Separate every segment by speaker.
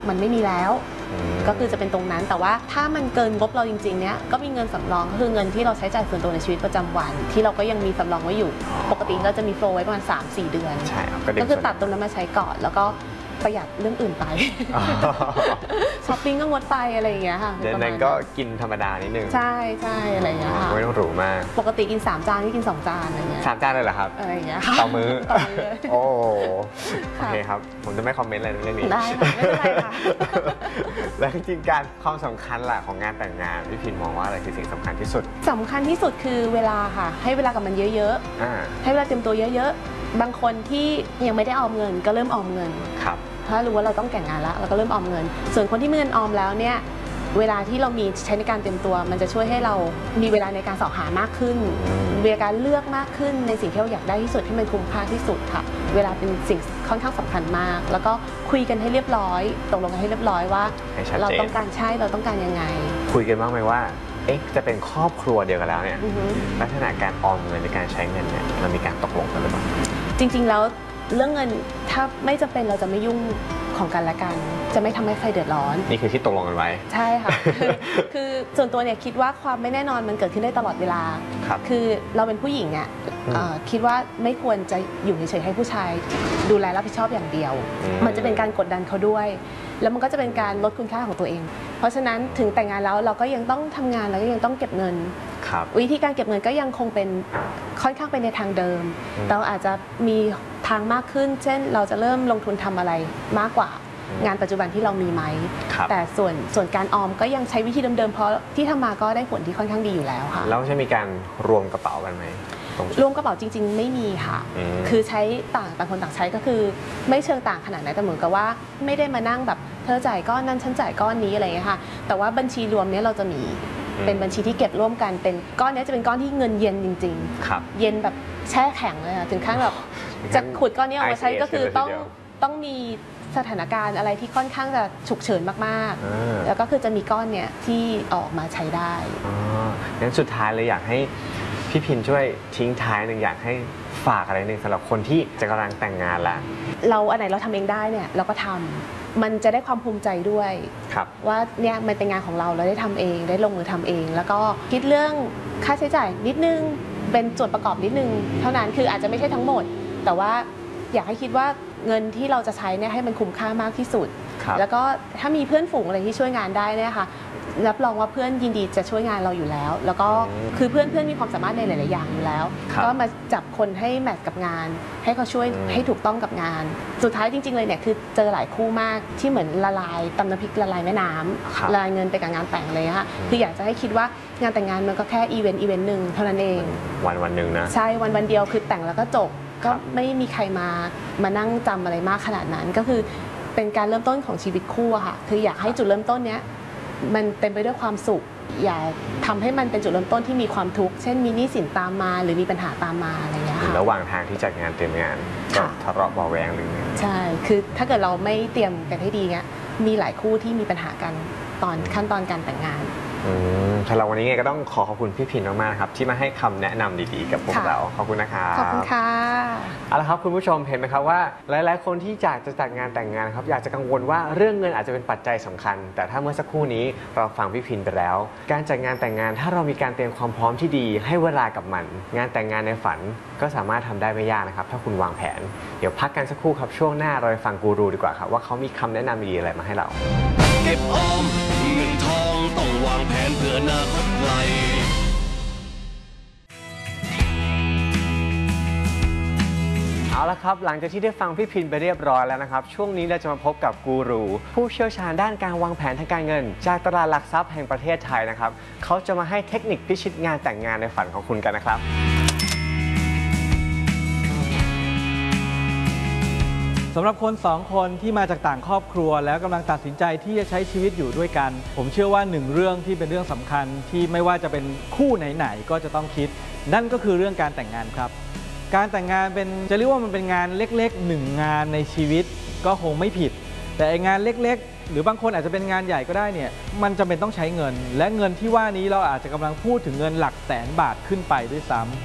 Speaker 1: มันไม่มีแล้วก็คือจะเป็นตรงนั้นแต่ว่าถ้ามันเกินงบเราจริงๆเนี้ยก็มีเงินสำรองก็คือเงินที่เราใช้จ่ายส่วนตัวในชีวิตประจำวันที่เราก็ยังมีสำรองไว้อยู่ปกติเราจะมีโฟลว์ไว้ประมาณ 3-4 เดือน
Speaker 2: ใช่
Speaker 1: ก็คือตัดตรงนั้นมาใช้ก่อนแล้วก็ประหยัดเรื่องอื่นไปช้อปปิ้งก็งดไปอะไรอย่างเงี้ยค่ะ
Speaker 2: เดือนนั้นก็กินธรรมดานิดนึง
Speaker 1: ใช่ใช่อะไรอย่างเงี้ยค่ะ
Speaker 2: ไม่ต้องหรูมาก
Speaker 1: ปกติกิน3 จานที่กิน2 จานอะไรเงี้ย
Speaker 2: 3 จานเลยเหรอครับ
Speaker 1: อะไรอย่างเงี้ย
Speaker 2: ต่อมื้อโอ้โอเคครับผมจะไม่คอมเมนต์อะไรเรื่องนี้
Speaker 1: ได้ไม่เป็นไรค่ะ
Speaker 2: แล้วจริงๆการความสำคัญแหละของงานแต่งงานพี่พินมองว่าอะไรคือสิ่งสำคัญที่สุด
Speaker 1: สำคัญที่สุดคือเวลาค่ะให้เวลากับมันเยอะๆให้เวลาเตรียมตัวเยอะๆบางคนที่ยังไม่ได้ออมเงินก็เริ่มออมเงิน
Speaker 2: ครับ
Speaker 1: ถ้ารู้ว่าเราต้องแต่งงานแล้วเราก็เริ่มออมเงินส่วนคนที่มีเงินออมแล้วเนี่ยเวลาที่เรามีใช้ในการเตรียมตัวมันจะช่วยให้เรามีเวลาในการสอบหามากขึ้นมีการเลือกมากขึ้นในสิ่งที่เราอยากได้ที่สุดที่มันคุ้มค่าที่สุดค่ะเวลาเป็นสิ่งค่อนข้างสำคัญมากแล้วก็คุยกันให้เรียบร้อยตกลงกันให้เรียบร้อยว่าเราต้องการเราต้องการยังไง
Speaker 2: คุยกันบ้างไหมว่าจะเป็นครอบครัวเดียวกันแล้วเนี่ยลักษณะการออมเงินในการใช้เงินเนี่ยเรามีการตกลงกันหรือเปล่า
Speaker 1: จริงๆแล้วเรื่องเงินถ้าไม่จำเป็นเราจะไม่ยุ่งของกันและกันจะไม่ทำให้ใครเดือดร้อน
Speaker 2: นี่คือที่ตกลงกันไว้
Speaker 1: ใช่ค่ะคือส่วนตัวเนี่ยคิดว่าความไม่แน่นอนมันเกิดขึ้นได้ตลอดเวลาคือเราเป็นผู้หญิงเนี่ยคิดว่าไม่ควรจะอยู่เฉยๆให้ผู้ชายดูแลรับผิดชอบอย่างเดียวมันจะเป็นการกดดันเขาด้วยแล้วมันก็จะเป็นการลดคุณค่าของตัวเองเพราะฉะนั้นถึงแต่งงานแล้วเราก็ยังต้องทำงานแล้วก็ยังต้องเก็บเงินวิธีการเก็บเงินก็ยังคงเป็นค่อนข้างเป็นในทางเดิมแต่อาจจะมีทางมากขึ้นเช่นเราจะเริ่มลงทุนทำอะไรมากกว่างานปัจจุบันที่เรามีไหมแต่ส่วนการออมก็ยังใช้วิธีเดิมๆเพราะที่ทำมาก็ได้ผลที่ค่อนข้างดีอยู่แล้วค่ะ
Speaker 2: แล้วจะมีการรวมกระเป๋ากันไหม
Speaker 1: รวมกระเป๋าจริงๆไม่มีค่ะคือใช้ต่างคนต่างใช้ก็คือไม่เชิงต่างขนาดนั้นแต่เหมือนกับว่าไม่ได้มานั่งแบบเธอจ่ายก้อนนั้นฉันจ่ายก้อนนี้อะไรอย่างเงี้ยค่ะแต่ว่าบัญชีรวมนี้เราจะมีเป็นบัญชีที่เก็บร่วมกันเป็นก้อนนี้จะเป็นก้อนที่เงินเย็นจริงๆเย็นแบบแช่แข็งเลยค่ะถึงขั้นแบบจะขุดก้อนนี้ออกมาใช้ก็คือต้องมีสถานการณ์อะไรที่ค่อนข้างจะฉุกเฉินมากๆแล้วก็คือจะมีก้อนเนี้ยที่ออกมาใช้ได้
Speaker 2: งั้นสุดท้ายเลยอยากให้พี่พินช่วยทิ้งท้ายหนึ่งอยากให้ฝากอะไรหนึ่งสำหรับคนที่จะกำลังแต่งงานแล้ว
Speaker 1: เราอันไหนเราทำเองได้เนี่ยเราก็ทำมันจะได้ความภูมิใจด้วยว่าเนี่ยมันเป็นงานของเราได้ทำเองได้ลงมือทำเองแล้วก็คิดเรื่องค่าใช้จ่ายนิดนึงเป็นส่วนประกอบนิดนึงเท่านั้นคืออาจจะไม่ใช่ทั้งหมดแต่ว่าอยากให้คิดว่าเงินที่เราจะใช้เนี่ยให้มันคุ้มค่ามากที่สุดแล้วก็ถ้ามีเพื่อนฝูงอะไรที่ช่วยงานได้เนี่ยค่ะรับรองว่าเพื่อนยินดีจะช่วยงานเราอยู่แล้วแล้วก็คือเพื่อนมีความสามารถในหลายๆอย่างอยู่แล้วก็มาจับคนให้แมทกับงานให้เขาช่วยให้ถูกต้องกับงานสุดท้ายจริงๆเลยเนี่ยคือเจอหลายคู่มากที่เหมือนละลายตำน้ำพริกละลายแม่น้ำละลายเงินไปกับงานแต่งเลยค่ะคืออยากจะให้คิดว่างานแต่งงานมันก็แค่อีเวนต์หนึ่งเท่านั้นเอง
Speaker 2: วันหนึ่งนะ
Speaker 1: ใช่วันเดียวคือแต่งแล้วก็จบก็ไม่มีใครมานั่งจำอะไรมากขนาดนั้นก็คือเป็นการเริ่มต้นของชีวิตคู่ค่ะคืออยากให้จุดเริ่มต้นเนี้ยมันเต็มไปด้วยความสุขอย่าทำให้มันเป็นจุดเริ่มต้นที่มีความทุกข์เช่นมีหนี้สินตามมาหรือมีปัญหาตามมาอะไรอย่างเงี้ยค่ะ
Speaker 2: ระหว่างทางที่จัดงานเตรียมงานก็ทะเลาะเบาแวงหรือ
Speaker 1: ใช่คือถ้าเกิดเราไม่เตรียมกันให้ดีเงี้ยมีหลายคู่ที่มีปัญหากันตอนขั้นตอนการแต่งงาน
Speaker 2: สำหรับวันนี้ไงก็ต้องขอบคุณพี่พินมากๆครับที่มาให้คำแนะนำดีๆกับพวกเราขอบคุณนะครับ
Speaker 1: ขอบคุณค่ะ
Speaker 2: เอาละครับคุณผู้ชมเห็นไหมครับว่าหลายๆคนที่อยากจะจัดงานแต่งงานครับอยากจะกังวลว่าเรื่องเงินอาจจะเป็นปัจจัยสำคัญแต่ถ้าเมื่อสักครู่นี้เราฟังพี่พินไปแล้วการจัดงานแต่งงานถ้าเรามีการเตรียมความพร้อมที่ดีให้เวลากับมันงานแต่งงานในฝันก็สามารถทำได้ไม่ยากนะครับถ้าคุณวางแผนเดี๋ยวพักกันสักครู่ครับช่วงหน้าเราไปฟังกูรูดีกว่าครับว่าเขามีคำแนะนำดีๆอะไรมาให้เรา
Speaker 3: เก็บออมเงินทองต้องวางแผนเพื่ออนาคตไกล
Speaker 2: เอาละครับหลังจากที่ได้ฟังพี่พินไปเรียบร้อยแล้วนะครับช่วงนี้เราจะมาพบกับกูรูผู้เชี่ยวชาญด้านการวางแผนทางการเงินจากตลาดหลักทรัพย์แห่งประเทศไทยนะครับเขาจะมาให้เทคนิคพิชิตงานแต่งงานในฝันของคุณกันนะครับ
Speaker 4: สำหรับคน2 คนที่มาจากต่างครอบครัวแล้วกำลังตัดสินใจที่จะใช้ชีวิตอยู่ด้วยกันผมเชื่อว่า1 เรื่องที่เป็นเรื่องสำคัญที่ไม่ว่าจะเป็นคู่ไหนๆก็จะต้องคิดนั่นก็คือเรื่องการแต่งงานครับการแต่งงานจะเรียกว่ามันเป็นงานเล็กๆ1 งานในชีวิตก็คงไม่ผิดแต่งานเล็กๆหรือบางคนอาจจะเป็นงานใหญ่ก็ได้เนี่ยมันจำเป็นต้องใช้เงินและเงินที่ว่านี้เราอาจจะกำลังพูดถึงเงินหลักแสนบาทขึ้นไปด้วยซ้ำ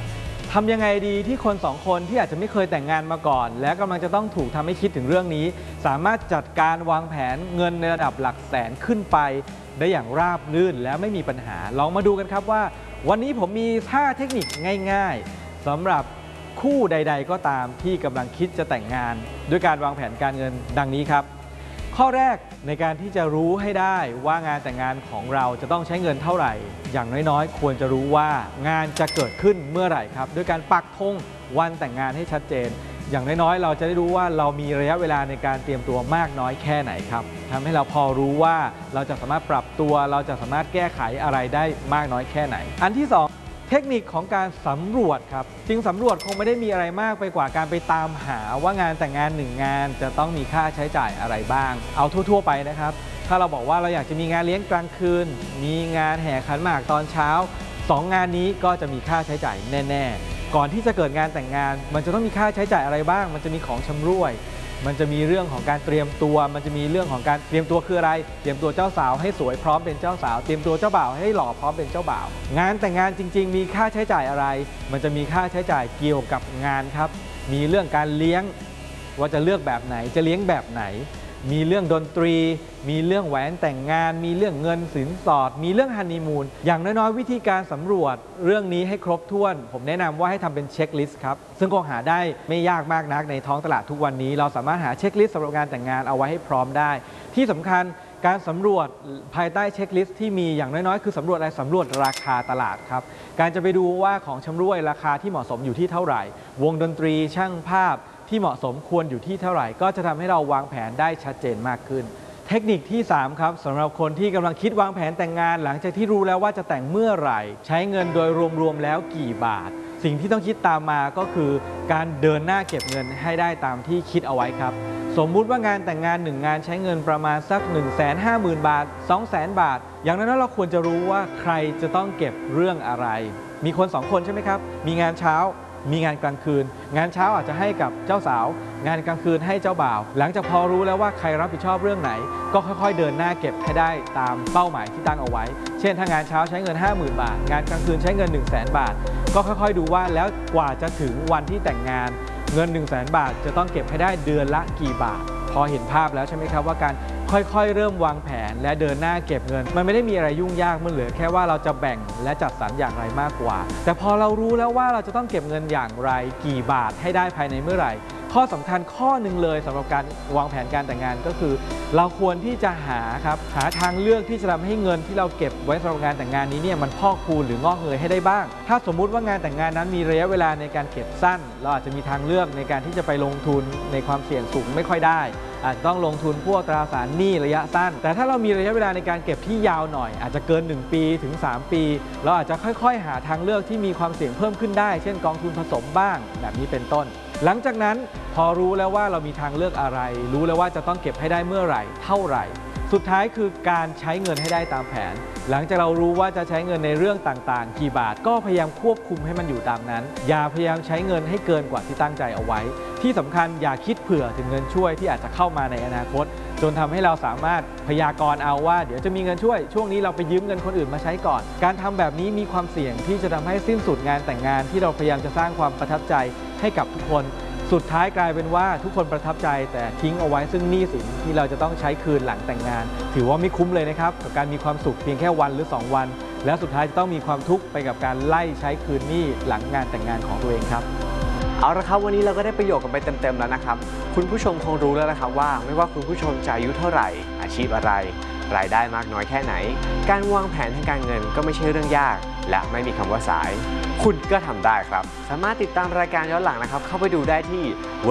Speaker 4: ทำยังไงดีที่คนสองคนที่อาจจะไม่เคยแต่งงานมาก่อนและกำลังจะต้องถูกทำให้คิดถึงเรื่องนี้สามารถจัดการวางแผนเงินในระดับหลักแสนขึ้นไปได้อย่างราบรื่นและไม่มีปัญหาลองมาดูกันครับว่าวันนี้ผมมี5เทคนิคง่ายๆสำหรับคู่ใดๆก็ตามที่กำลังคิดจะแต่งงานด้วยการวางแผนการเงินดังนี้ครับข้อแรกในการที่จะรู้ให้ได้ว่างานแต่งงานของเราจะต้องใช้เงินเท่าไหร่อย่างน้อยๆควรจะรู้ว่างานจะเกิดขึ้นเมื่อไหร่ครับด้วยการปักธงวันแต่งงานให้ชัดเจนอย่างน้อยๆเราจะได้รู้ว่าเรามีระยะเวลาในการเตรียมตัวมากน้อยแค่ไหนครับทำให้เราพอรู้ว่าเราจะสามารถปรับตัวเราจะสามารถแก้ไขอะไรได้มากน้อยแค่ไหนอันที่2เทคนิคของการสำรวจครับจริงสำรวจคงไม่ได้มีอะไรมากไปกว่าการไปตามหาว่างานแต่งงาน1งานจะต้องมีค่าใช้จ่ายอะไรบ้างเอาทั่วๆไปนะครับถ้าเราบอกว่าเราอยากจะมีงานเลี้ยงกลางคืนมีงานแห่ขันหมากตอนเช้า2งานนี้ก็จะมีค่าใช้จ่ายแน่ๆก่อนที่จะเกิดงานแต่งงานมันจะต้องมีค่าใช้จ่ายอะไรบ้างมันจะมีของชำร่วยมันจะมีเรื่องของการเตรียมตัวมันจะมีเรื่องของการเตรียมตัวคืออะไรเตรียมตัวเจ้าสาวให้สวยพร้อมเป็นเจ้าสาวเตรียมตัวเจ้าบ่าวให้หล่อพร้อมเป็นเจ้าบ่าวงานแต่งงานจริงๆมีค่าใช้จ่ายอะไรมันจะมีค่าใช้จ่ายเกี่ยวกับงานครับมีเรื่องการเลี้ยงว่าจะเลือกแบบไหนจะเลี้ยงแบบไหนมีเรื่องดนตรีมีเรื่องแหวนแต่งงานมีเรื่องเงินสินสอดมีเรื่องฮันนีมูนอย่างน้อยๆวิธีการสำรวจเรื่องนี้ให้ครบถ้วนผมแนะนำว่าให้ทำเป็นเช็คลิสต์ครับซึ่งคงหาได้ไม่ยากมากนักในท้องตลาดทุกวันนี้เราสามารถหาเช็คลิสต์สำหรับงานแต่งงานเอาไว้ให้พร้อมได้ที่สำคัญการสำรวจภายใต้เช็คลิสต์ที่มีอย่างน้อยๆคือสำรวจอะไรสำรวจราคาตลาดครับการจะไปดูว่าของชำร่วยราคาที่เหมาะสมอยู่ที่เท่าไหร่วงดนตรีช่างภาพที่เหมาะสมควรอยู่ที่เท่าไหร่ก็จะทำให้เราวางแผนได้ชัดเจนมากขึ้นเทคนิคที่3ครับสำหรับคนที่กำลังคิดวางแผนแต่งงานหลังจากที่รู้แล้วว่าจะแต่งเมื่อไหร่ใช้เงินโดยรวมๆแล้วกี่บาทสิ่งที่ต้องคิดตามมาก็คือการเดินหน้าเก็บเงินให้ได้ตามที่คิดเอาไว้ครับสมมุติว่างานแต่งงาน1งานใช้เงินประมาณสัก 150,000 บาท 200,000 บาทอย่างนั้นเราควรจะรู้ว่าใครจะต้องเก็บเรื่องอะไรมีคน2คนใช่ไหมครับมีงานเช้ามีงานกลางคืนงานเช้าอาจจะให้กับเจ้าสาวงานกลางคืนให้เจ้าบ่าวหลังจากพอรู้แล้วว่าใครรับผิดชอบเรื่องไหนก็ค่อยๆเดินหน้าเก็บให้ได้ตามเป้าหมายที่ตั้งเอาไว้เช่นถ้างานเช้าใช้เงิน 50,000 บาทงานกลางคืนใช้เงิน 100,000 บาทก็ค่อยๆดูว่าแล้วกว่าจะถึงวันที่แต่งงานเงิน 100,000 บาทจะต้องเก็บให้ได้เดือนละกี่บาทพอเห็นภาพแล้วใช่ไหมครับว่าการค่อยๆเริ่มวางแผนและเดินหน้าเก็บเงินมันไม่ได้มีอะไรยุ่งยากมันเหลือแค่ว่าเราจะแบ่งและจัดสรรอย่างไรมากกว่าแต่พอเรารู้แล้วว่าเราจะต้องเก็บเงินอย่างไรกี่บาทให้ได้ภายในเมื่อไหร่ข้อสำคัญข้อหนึ่งเลยสำหรับการวางแผนการแต่งงานก็คือเราควรที่จะหาทางเลือกที่จะทำให้เงินที่เราเก็บไว้สำหรับงานแต่งงานนี้เนี่ยมันพอกพูนหรืองอกเงยให้ได้บ้างถ้าสมมุติว่างานแต่งงานนั้นมีระยะเวลาในการเก็บสั้นเราอาจจะมีทางเลือกในการที่จะไปลงทุนในความเสี่ยงสูงไม่ค่อยได้อาจจะต้องลงทุนพวกตราสารหนี้ระยะสั้นแต่ถ้าเรามีระยะเวลาในการเก็บที่ยาวหน่อยอาจจะเกิน1ปีถึง3ปีเราอาจจะค่อยๆหาทางเลือกที่มีความเสี่ยงเพิ่มขึ้นได้เช่นกองทุนผสมบ้างแบบนี้เป็นต้นหลังจากนั้นพอรู้แล้วว่าเรามีทางเลือกอะไรรู้แล้วว่าจะต้องเก็บให้ได้เมื่อไหร่เท่าไหร่สุดท้ายคือการใช้เงินให้ได้ตามแผนหลังจากเรารู้ว่าจะใช้เงินในเรื่องต่างๆกี่บาทก็พยายามควบคุมให้มันอยู่ตามนั้นอย่าพยายามใช้เงินให้เกินกว่าที่ตั้งใจเอาไว้ที่สำคัญอย่าคิดเผื่อถึงเงินช่วยที่อาจจะเข้ามาในอนาคตจนทำให้เราสามารถพยากรณ์เอาว่าเดี๋ยวจะมีเงินช่วยช่วงนี้เราไปยืมเงินคนอื่นมาใช้ก่อนการทำแบบนี้มีความเสี่ยงที่จะทำให้สิ้นสุดงานแต่งงานที่เราพยายามจะสร้างความประทับใจให้กับทุกคนสุดท้ายกลายเป็นว่าทุกคนประทับใจแต่ทิ้งเอาไว้ซึ่งหนี้สินที่เราจะต้องใช้คืนหลังแต่งงานถือว่าไม่คุ้มเลยนะครับกับการมีความสุขเพียงแค่วันหรือ2วันแล้วสุดท้ายจะต้องมีความทุกข์ไปกับการไล่ใช้คืนหนี้หลังงานแต่งงานของตัวเองครับ
Speaker 2: เอาละครับวันนี้เราก็ได้ประโยชน์กันไปเต็มๆแล้วนะครับคุณผู้ชมคงรู้แล้วนะครับว่าไม่ว่าคุณผู้ชมจะอายุเท่าไหร่อาชีพอะไรรายได้มากน้อยแค่ไหนการวางแผนทางการเงินก็ไม่ใช่เรื่องยากและไม่มีคำว่าสายคุณก็ทำได้ครับสามารถติดตามรายการย้อนหลังนะครับเข้าไปดูได้ที่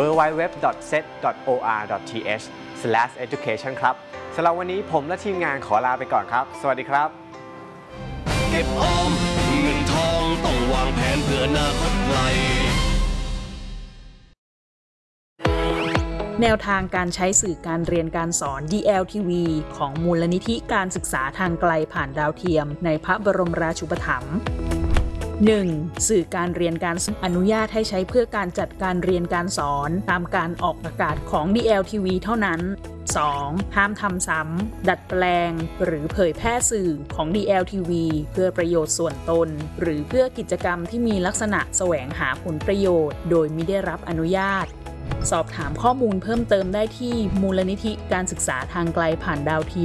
Speaker 2: www.set.or.th/education ครับสำหรับวันนี้ผมและทีมงานขอลาไปก่อนครับสวัสดีครับ
Speaker 3: เก็บออมเงินทองต้องวางแผนเพื่ออนาคตไกล
Speaker 5: แนวทางการใช้สื่อการเรียนการสอน DLTV ของมูลนิธิการศึกษาทางไกลผ่านดาวเทียมในพระบรมราชูปถัมภ์ 1. สื่อการเรียนการสอนอนุญาตให้ใช้เพื่อการจัดการเรียนการสอนตามการออกอากาศของ DLTV เท่านั้น 2. ห้ามทำซ้ำดัดแปลงหรือเผยแพร่สื่อของ DLTV เพื่อประโยชน์ส่วนตนหรือเพื่อกิจกรรมที่มีลักษณะแสวงหาผลประโยชน์โดยมิได้รับอนุญาตสอบถามข้อมูลเพิ่มเติมได้ที่มูลนิธิการศึกษาทางไกลผ่านดาวเทียม